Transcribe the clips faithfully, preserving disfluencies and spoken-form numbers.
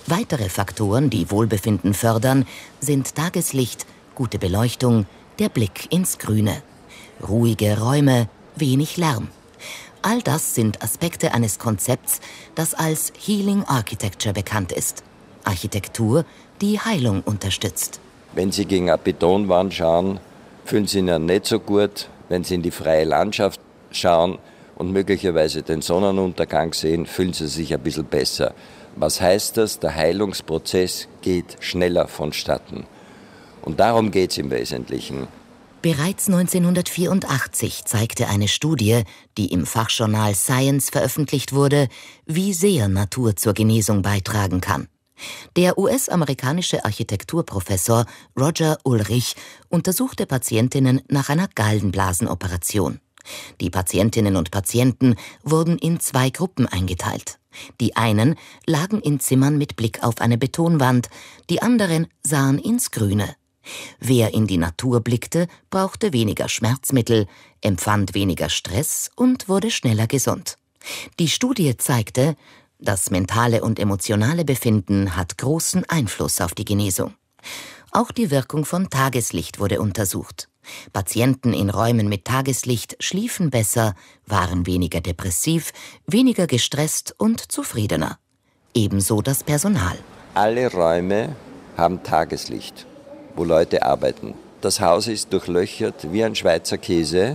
Weitere Faktoren, die Wohlbefinden fördern, sind Tageslicht, gute Beleuchtung, der Blick ins Grüne. Ruhige Räume, wenig Lärm. All das sind Aspekte eines Konzepts, das als Healing Architecture bekannt ist. Architektur, die Heilung unterstützt. Wenn Sie gegen eine Betonwand schauen, fühlen Sie sich nicht so gut. Wenn Sie in die freie Landschaft schauen und möglicherweise den Sonnenuntergang sehen, fühlen Sie sich ein bisschen besser. Was heißt das? Der Heilungsprozess geht schneller vonstatten. Und darum geht es im Wesentlichen. Bereits neunzehnhundertvierundachtzig zeigte eine Studie, die im Fachjournal Science veröffentlicht wurde, wie sehr Natur zur Genesung beitragen kann. Der U S-amerikanische Architekturprofessor Roger Ulrich untersuchte Patientinnen nach einer Gallenblasenoperation. Die Patientinnen und Patienten wurden in zwei Gruppen eingeteilt. Die einen lagen in Zimmern mit Blick auf eine Betonwand, die anderen sahen ins Grüne. Wer in die Natur blickte, brauchte weniger Schmerzmittel, empfand weniger Stress und wurde schneller gesund. Die Studie zeigte, das mentale und emotionale Befinden hat großen Einfluss auf die Genesung. Auch die Wirkung von Tageslicht wurde untersucht. Patienten in Räumen mit Tageslicht schliefen besser, waren weniger depressiv, weniger gestresst und zufriedener. Ebenso das Personal. Alle Räume haben Tageslicht, wo Leute arbeiten. Das Haus ist durchlöchert wie ein Schweizer Käse,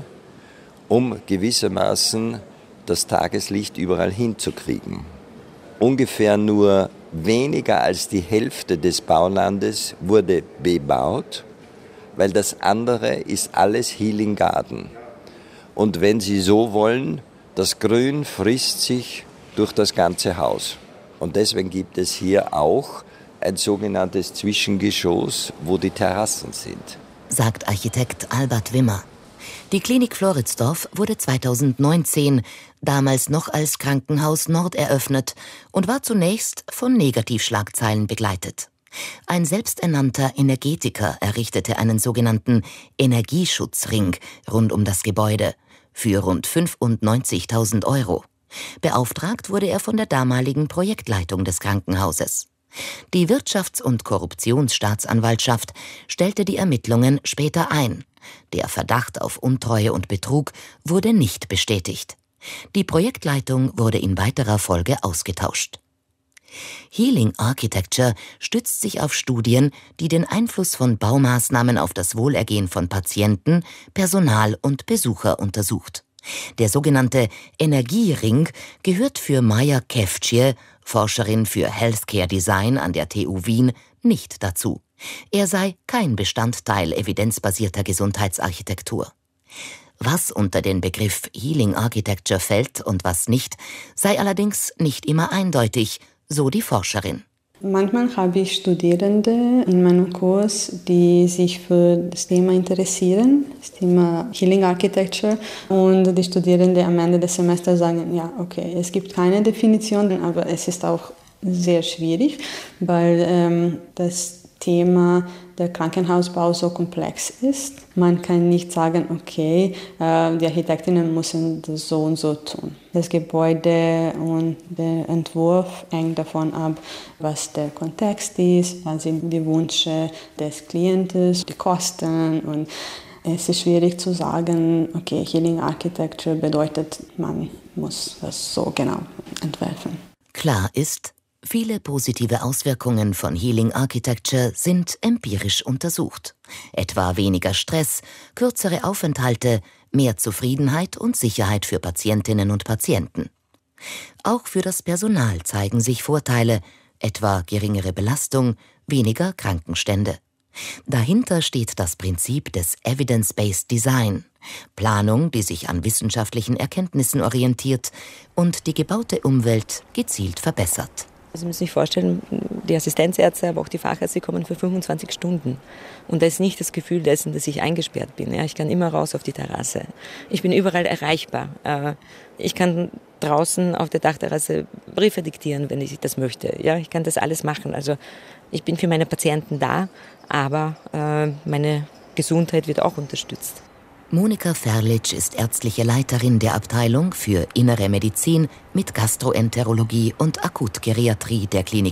um gewissermaßen das Tageslicht überall hinzukriegen. Ungefähr nur weniger als die Hälfte des Baulandes wurde bebaut, weil das andere ist alles Healing Garden. Und wenn Sie so wollen, das Grün frisst sich durch das ganze Haus. Und deswegen gibt es hier auch ein sogenanntes Zwischengeschoss, wo die Terrassen sind. Sagt Architekt Albert Wimmer. Die Klinik Floridsdorf wurde zweitausendneunzehn, damals noch als Krankenhaus Nord eröffnet und war zunächst von Negativschlagzeilen begleitet. Ein selbsternannter Energetiker errichtete einen sogenannten Energieschutzring rund um das Gebäude für rund fünfundneunzigtausend Euro. Beauftragt wurde er von der damaligen Projektleitung des Krankenhauses. Die Wirtschafts- und Korruptionsstaatsanwaltschaft stellte die Ermittlungen später ein. Der Verdacht auf Untreue und Betrug wurde nicht bestätigt. Die Projektleitung wurde in weiterer Folge ausgetauscht. Healing Architecture stützt sich auf Studien, die den Einfluss von Baumaßnahmen auf das Wohlergehen von Patienten, Personal und Besucher untersucht. Der sogenannte Energiering gehört für Maja Kevtje, Forscherin für Healthcare Design an der T U Wien, nicht dazu. Er sei kein Bestandteil evidenzbasierter Gesundheitsarchitektur. Was unter den Begriff Healing Architecture fällt und was nicht, sei allerdings nicht immer eindeutig, so die Forscherin. Manchmal habe ich Studierende in meinem Kurs, die sich für das Thema interessieren, das Thema Healing Architecture. Und die Studierenden am Ende des Semesters sagen, ja, okay, es gibt keine Definition, aber es ist auch sehr schwierig, weil ähm, das Thema der Krankenhausbau so komplex ist. Man kann nicht sagen, okay, äh, die Architektinnen müssen das so und so tun. Das Gebäude und der Entwurf hängt davon ab, was der Kontext ist, was sind die Wünsche des Klienten, die Kosten. Und es ist schwierig zu sagen, okay, Healing Architecture bedeutet, man muss das so genau entwerfen. Klar ist, viele positive Auswirkungen von Healing Architecture sind empirisch untersucht. Etwa weniger Stress, kürzere Aufenthalte, mehr Zufriedenheit und Sicherheit für Patientinnen und Patienten. Auch für das Personal zeigen sich Vorteile, etwa geringere Belastung, weniger Krankenstände. Dahinter steht das Prinzip des Evidence-Based Design, Planung, die sich an wissenschaftlichen Erkenntnissen orientiert und die gebaute Umwelt gezielt verbessert. Sie müssen sich vorstellen, die Assistenzärzte, aber auch die Fachärzte kommen für fünfundzwanzig Stunden. Und da ist nicht das Gefühl dessen, dass ich eingesperrt bin. Ja, ich kann immer raus auf die Terrasse. Ich bin überall erreichbar. Ich kann draußen auf der Dachterrasse Briefe diktieren, wenn ich das möchte. Ja, ich kann das alles machen. Also ich bin für meine Patienten da, aber meine Gesundheit wird auch unterstützt. Monika Ferlitsch ist ärztliche Leiterin der Abteilung für Innere Medizin mit Gastroenterologie und Akutgeriatrie der Klinik